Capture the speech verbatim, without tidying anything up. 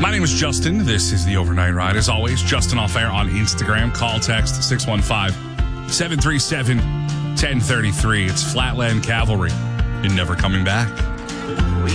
My name is Justin. This is the Overnight Ride. As always, Justin Off Air on Instagram. Call, text six one five, seven three seven, one zero three three. It's Flatland Cavalry and Never Coming Back.